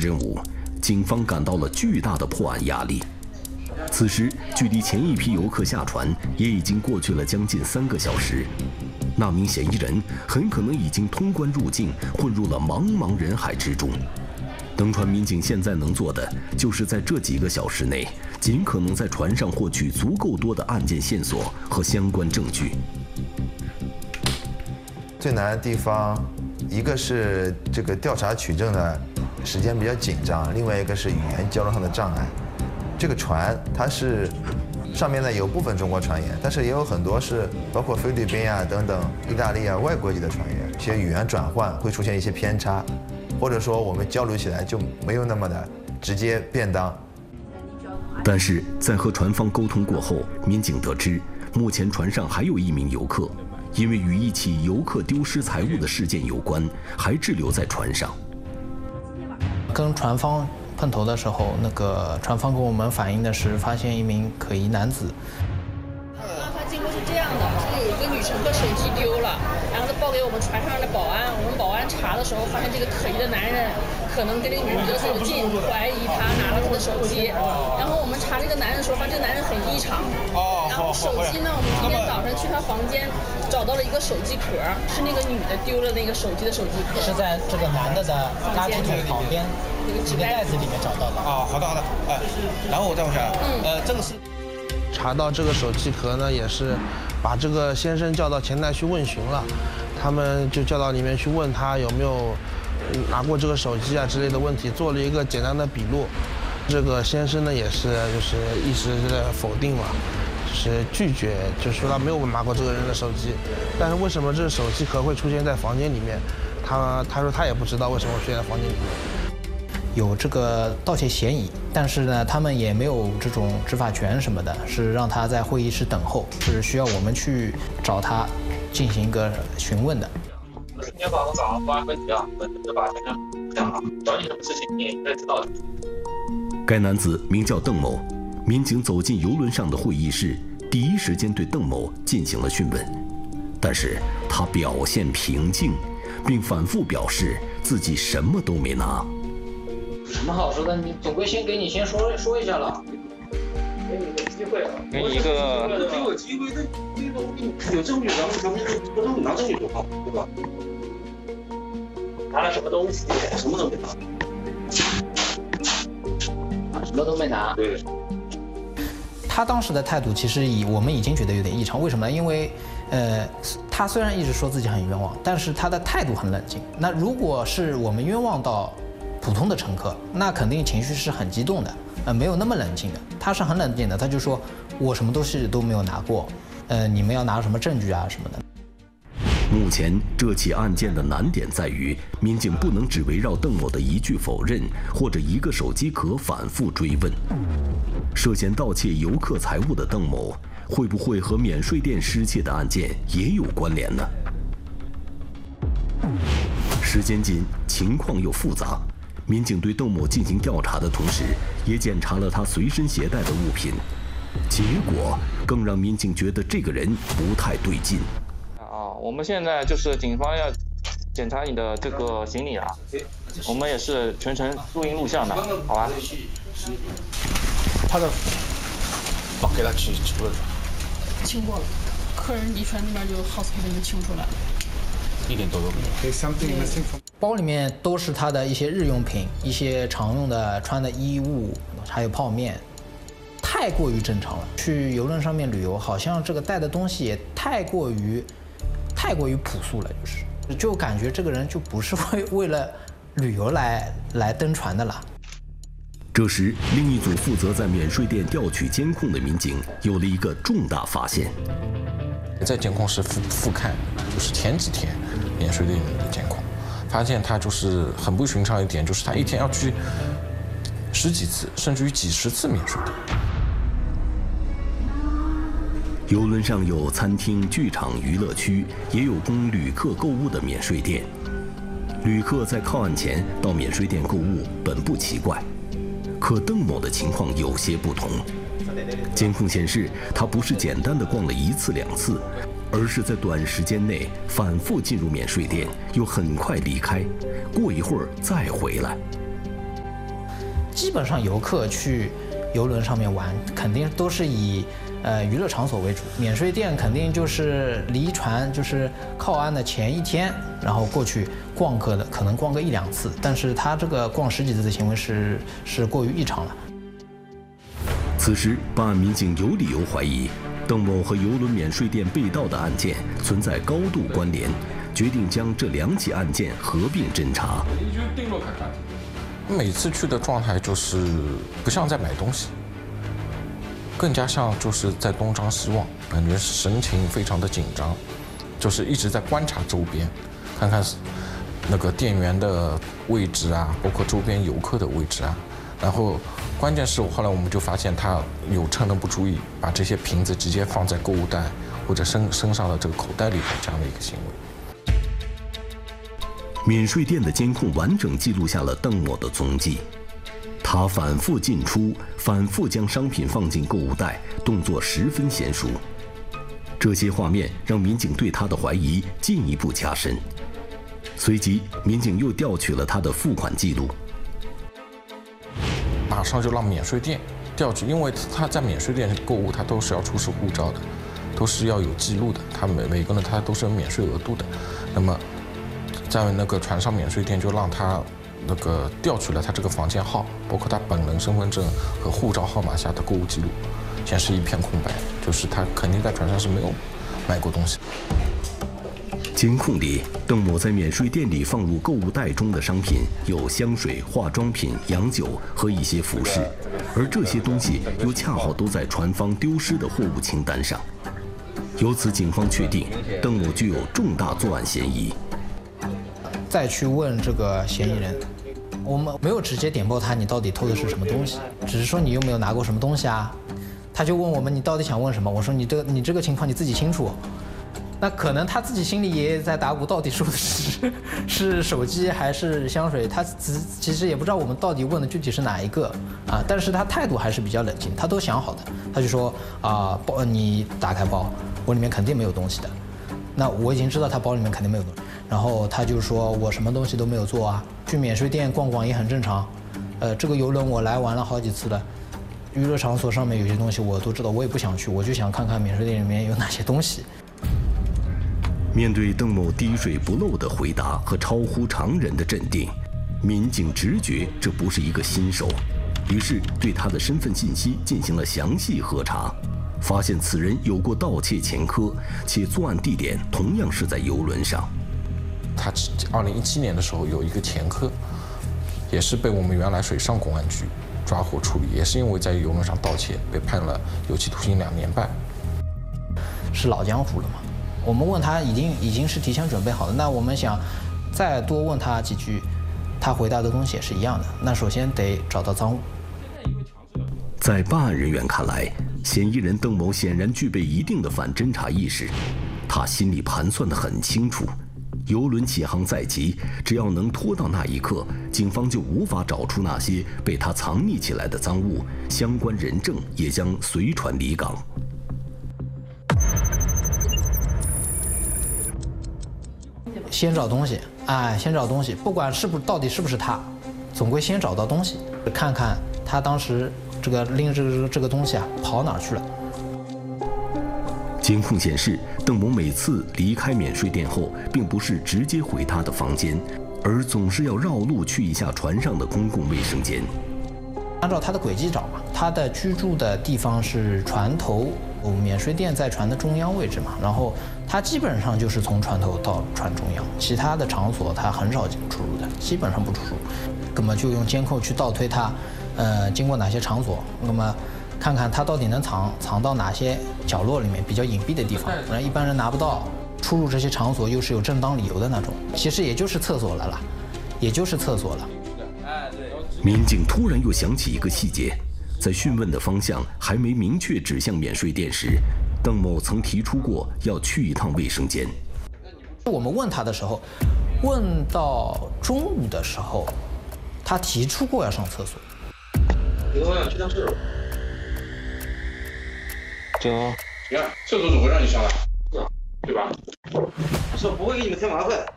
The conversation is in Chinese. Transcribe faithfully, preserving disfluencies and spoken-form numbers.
任务，警方感到了巨大的破案压力。此时，距离前一批游客下船也已经过去了将近三个小时，那名嫌疑人很可能已经通关入境，混入了茫茫人海之中。登船民警现在能做的，就是在这几个小时内，尽可能在船上获取足够多的案件线索和相关证据。 最难的地方，一个是这个调查取证的时间比较紧张，另外一个是语言交流上的障碍。这个船它是上面呢有部分中国船员，但是也有很多是包括菲律宾啊等等意大利啊外国籍的船员，一些语言转换会出现一些偏差。或者说我们交流起来就没有那么的直接便当。 但是在和船方沟通过后，民警得知，目前船上还有一名游客，因为与一起游客丢失财物的事件有关，还滞留在船上。 跟船方碰头的时候，那个船方跟我们反映的是，发现一名可疑男子。 案发经过是这样的，是有一个女乘客手机丢了，然后他报给我们船上的保安，我们保安查的时候发现这个可疑的男人可能跟这个女的走近，怀疑他拿了她的手机。然后我们查这个男人的时候，发现这个男人很异常。然后手机呢，我们今天早上去他房间找到了一个手机壳，是那个女的丢了那个手机的手机壳， 是在这个男的的垃圾桶旁边几个袋子里面找到的。 啊，好的好的，哎，然后我再往下，嗯，呃，这个是。 查到这个手机壳呢，也是把这个先生叫到前台去问询了，他们就叫到里面去问他有没有拿过这个手机啊之类的问题，做了一个简单的笔录。这个先生呢也是就是一直在否定嘛，就是拒绝，就说他没有拿过这个人的手机。但是为什么这个手机壳会出现在房间里面？他他说他也不知道为什么出现在房间里面。 有这个盗窃嫌疑，但是呢，他们也没有这种执法权什么的，是让他在会议室等候，是需要我们去找他进行一个询问的。 今天早上早上发问题啊，我就把这个讲了，找你什么事情你也应该知道的。 该男子名叫邓某，民警走进游轮上的会议室，第一时间对邓某进行了讯问，但是他表现平静，并反复表示自己什么都没拿。 有什么好说的？你总归先给你先说说一下了， 给你个机会啊， 给你一个给我机会，那这个有证据，咱们咱们不能拿证据就好，对吧？拿了什么东西？什么都没拿。 啊，什么都没拿。 对。 他当时的态度其实以我们已经觉得有点异常，为什么呢？因为，呃，他虽然一直说自己很冤枉，但是他的态度很冷静。那如果是我们冤枉到普通的乘客，那肯定情绪是很激动的，呃，没有那么冷静的。他是很冷静的，他就说我什么东西都没有拿过，呃，你们要拿什么证据啊什么的。 目前这起案件的难点在于，民警不能只围绕邓某的一句否认或者一个手机壳反复追问。涉嫌盗窃游客财物的邓某，会不会和免税店失窃的案件也有关联呢？时间紧，情况又复杂。民警对邓某进行调查的同时，也检查了他随身携带的物品，结果更让民警觉得这个人不太对劲。 啊，我们现在就是警方要检查你的这个行李啊，我们也是全程录音录像的，好吧？ 他的，哦，给他取取过了， 清过了，客人离船那边就 housekeeping 就清出来了。 一点都都没有。 包里面都是他的一些日用品，一些常用的穿的衣物，还有泡面，太过于正常了。去游轮上面旅游，好像这个带的东西也太过于，太过于朴素了，就是就感觉这个人就不是为为了旅游来来登船的了。 这时，另一组负责在免税店调取监控的民警有了一个重大发现。 在监控室复复看，就是前几天免税店的监控，发现他就是很不寻常一点，就是他一天要去十几次，甚至于几十次免税店。 游轮上有餐厅、剧场、娱乐区，也有供旅客购物的免税店。旅客在靠岸前到免税店购物本不奇怪，可邓某的情况有些不同。监控显示，他不是简单的逛了一次两次，而是在短时间内反复进入免税店，又很快离开，过一会儿再回来。 基本上游客去游轮上面玩，肯定都是以呃娱乐场所为主，免税店肯定就是离船就是靠岸的前一天，然后过去逛个的，可能逛个一两次，但是他这个逛十几次的行为是是过于异常了。 此时，办案民警有理由怀疑邓某和邮轮免税店被盗的案件存在高度关联，决定将这两起案件合并侦查。 每次去的状态就是不像在买东西，更加像就是在东张西望，感觉神情非常的紧张，就是一直在观察周边，看看那个店员的位置啊，包括周边游客的位置啊。然后关键是后来我们就发现他有趁人不注意，把这些瓶子直接放在购物袋或者身身上的这个口袋里头这样的一个行为。 免税店的监控完整记录下了邓某的踪迹，他反复进出，反复将商品放进购物袋，动作十分娴熟。这些画面让民警对他的怀疑进一步加深。随即，民警又调取了他的付款记录， 马上就让免税店调取，因为他在免税店购物，他都是要出示护照的，都是要有记录的，他每每个人他都是有免税额度的。那么，在那个船上免税店就让他那个调取了他这个房间号，包括他本人身份证和护照号码下的购物记录，显示一片空白，就是他肯定在船上是没有买过东西。 监控里，邓某在免税店里放入购物袋中的商品有香水、化妆品、洋酒和一些服饰，而这些东西又恰好都在船方丢失的货物清单上。由此，警方确定邓某具有重大作案嫌疑。 再去问这个嫌疑人，我们没有直接点爆他，你到底偷的是什么东西，只是说你有没有拿过什么东西啊？他就问我们你到底想问什么？我说你这你这个情况你自己清楚。那可能他自己心里也在打鼓，到底说的是是手机还是香水？他其实也不知道我们到底问的具体是哪一个啊。但是他态度还是比较冷静，他都想好的。他就说啊，包你打开包，我里面肯定没有东西的。那我已经知道他包里面肯定没有东西。然后他就说我什么东西都没有做啊，去免税店逛逛也很正常。呃，这个游轮我来玩了好几次了，娱乐场所上面有些东西我都知道，我也不想去，我就想看看免税店里面有哪些东西。 面对邓某滴水不漏的回答和超乎常人的镇定，民警直觉这不是一个新手，于是对他的身份信息进行了详细核查，发现此人有过盗窃前科，且作案地点同样是在游轮上。 他二零一七年的时候有一个前科，也是被我们原来水上公安局抓获处理，也是因为在游轮上盗窃被判了有期徒刑两年半。 是老江湖了嘛？我们问他已经已经是提前准备好的，那我们想再多问他几句，他回答的东西也是一样的。那首先得找到赃物。 在办案人员看来，嫌疑人邓某显然具备一定的反侦查意识，他心里盘算得很清楚。游轮起航在即，只要能拖到那一刻，警方就无法找出那些被他藏匿起来的赃物，相关人证也将随船离港。 先找东西，哎，先找东西，不管是不到底是不是他，总归先找到东西，看看他当时这个拎着这个这个东西啊跑哪儿去了。 监控显示，邓某每次离开免税店后，并不是直接回他的房间，而总是要绕路去一下船上的公共卫生间。 按照他的轨迹找嘛，他的居住的地方是船头，免税店在船的中央位置嘛，然后他基本上就是从船头到船中央，其他的场所他很少出入的，基本上不出入。那么就用监控去倒推他，呃，经过哪些场所，那么看看他到底能藏藏到哪些角落里面比较隐蔽的地方，然后一般人拿不到。出入这些场所又是有正当理由的那种，其实也就是厕所了啦，也就是厕所了。 民警突然又想起一个细节，在讯问的方向还没明确指向免税店时，邓某曾提出过要去一趟卫生间。 我们问他的时候，问到中午的时候，他提出过要上厕所。 我想去趟厕所。 走。 行，厕所总会让你上来，对吧？我说不会给你们添麻烦。